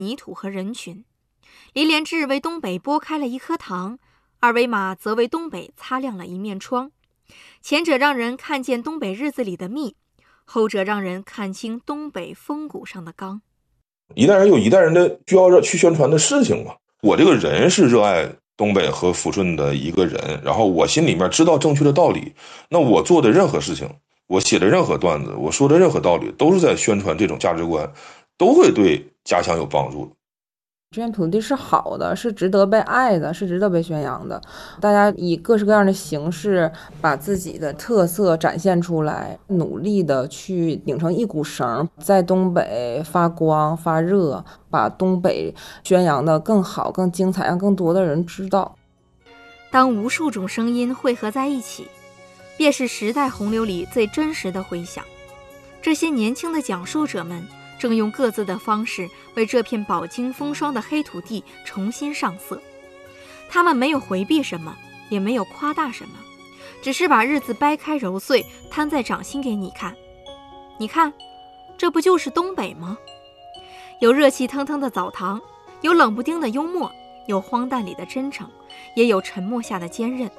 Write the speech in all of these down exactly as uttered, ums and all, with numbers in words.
泥土和人群。李连志为东北拨开了一颗糖，二维码则为东北擦亮了一面窗。前者让人看见东北日子里的蜜，后者让人看清东北风骨上的刚。 一代人有一代人的需要去宣传的事情嘛。我这个人是热爱东北和抚顺的一个人，然后我心里面知道正确的道理，那我做的任何事情，我写的任何段子，我说的任何道理，都是在宣传这种价值观，都会对家乡有帮助的。 这片土地是好的，是值得被爱的，是值得被宣扬的。大家以各式各样的形式把自己的特色展现出来，努力的去拧成一股绳，在东北发光发热，把东北宣扬的更好更精彩，让更多的人知道。 当无数种声音汇合在一起，便是时代洪流里最真实的回响。这些年轻的讲述者们正用各自的方式为这片饱经风霜的黑土地重新上色。他们没有回避什么，也没有夸大什么，只是把日子掰开揉碎，摊在掌心给你看。你看，这不就是东北吗？有热气腾腾的澡堂，有冷不丁的幽默，有荒诞里的真诚，也有沉默下的坚韧。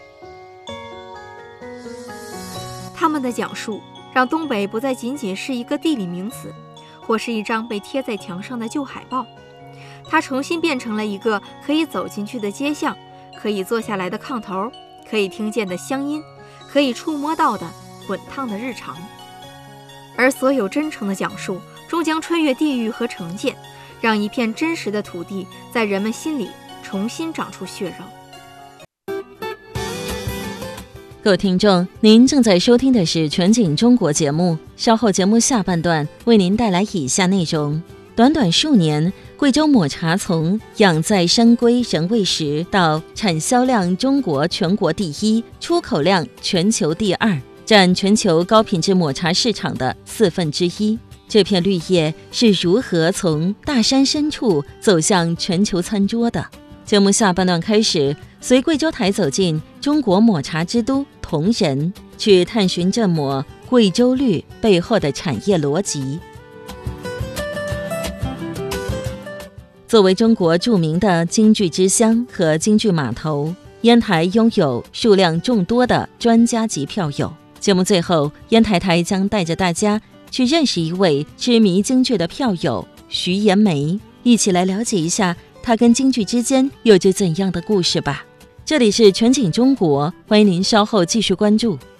他们的讲述让东北不再仅仅是一个地理名词，或是一张被贴在墙上的旧海报，它重新变成了一个可以走进去的街巷，可以坐下来的炕头，可以听见的乡音，可以触摸到的滚烫的日常。而所有真诚的讲述终将穿越地域和成见，让一片真实的土地在人们心里重新长出血肉。 各位听众，您正在收听的是全景中国节目，稍后节目下半段为您带来以下内容。短短数年，贵州抹茶从养在山归人未识到产销量中国全国第一，出口量全球第二，占全球高品质抹茶市场的四分之一。这片绿叶是如何从大山深处走向全球餐桌的？节目下半段开始，随贵州台走进中国抹茶之都铜仁，去探寻这抹贵州绿背后的产业逻辑。作为中国著名的京剧之乡和京剧码头，烟台拥有数量众多的专家级票友。节目最后，烟台台将带着大家去认识一位痴迷京剧的票友徐延梅，一起来了解一下他跟京剧之间有着怎样的故事吧。这里是全景中国，欢迎您稍后继续关注。